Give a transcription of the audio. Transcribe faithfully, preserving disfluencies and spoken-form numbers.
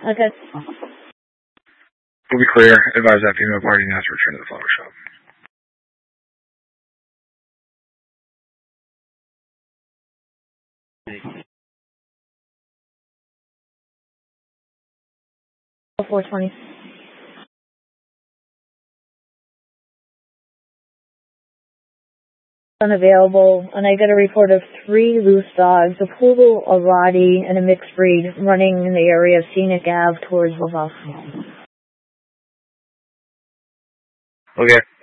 Okay. We'll be clear. Advise that female party now to return to the flower shop. four twenty. Unavailable, and I got a report of three loose dogs, a poodle, a Rottie, and a mixed breed running in the area of Scenic Ave towards Laval. Okay.